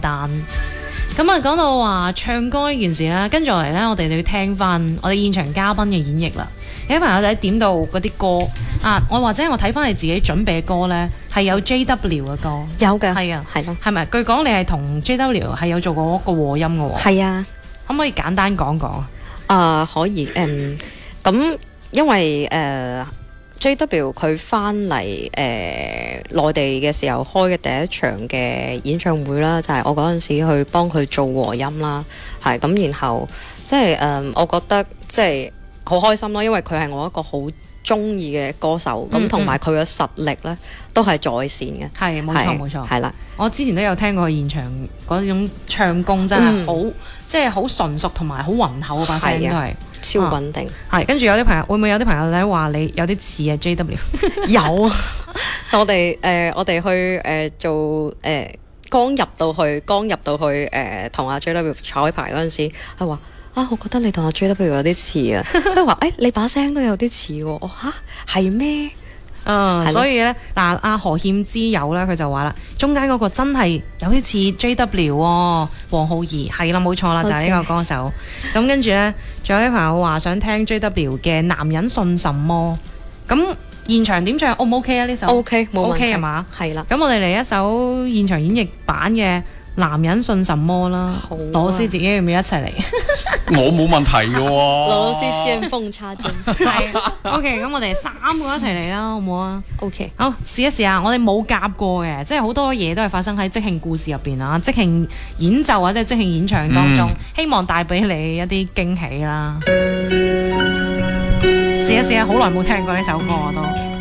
單。咁啊，講到話唱歌呢件事啦，跟住落嚟咧，我哋就要聽翻我哋現場嘉賓嘅演繹啦。有啲朋友仔點到嗰啲歌啊，我或者我睇翻你自己準備嘅歌咧，係有 JW 嘅歌， 有嘅， 係啊， 係咯， 係咪？據講你係同 JW 係有做過一個和音嘅喎， 係啊， 可唔可以簡單講講？ 可以，咁因為JW 佢翻嚟內地嘅時候開嘅第一場嘅演唱會啦，就係我嗰陣時去幫佢做和音啦，係咁，然後即係我覺得即係好開心咯，因為佢係我一個好中意嘅歌手，咁同埋佢嘅實力咧都係在線嘅， 係冇錯冇錯， 係啦。 我之前都有聽過佢現場嗰種唱功，真係好即係好純熟同埋好渾厚嗰把聲都係。 超穩定， 係跟住有啲朋友會唔會有啲朋友咧話你有啲似啊 JW？ 有啊，我哋去做剛入到去同阿 JW 彩排嗰陣時，佢話啊，我覺得你同阿 JW 有啲似啊，佢話你把聲都有啲似喎，我係咩？ 所以咧嗱，阿何欠之友咧，佢就話啦，中間嗰個真係有啲似 JW 喎，黃浩儀係啦，冇錯啦，就係呢個歌手。咁跟住咧，仲有啲朋友話想聽 JW 嘅《男人信什麼》，咁現場點唱 O 唔 OK 啊？呢首 OK 冇問題 OK 係嘛？ 係啦。 咁我哋嚟一首現場演繹版嘅《男人信什麼》啦。 好啊， 羅斯自己要唔要一齊嚟？ 我冇問題嘅喎。 羅老師見縫插針。 係 OK，咁我哋三個一齊嚟啦，好唔好啊 ？OK， 好，試一試下。我哋冇夾過嘅，即係好多嘢都係發生喺即興故事入邊啊，即興演奏或者即興演唱當中，希望帶俾你一啲驚喜啦。試一試啊，好耐冇聽過呢首歌我都。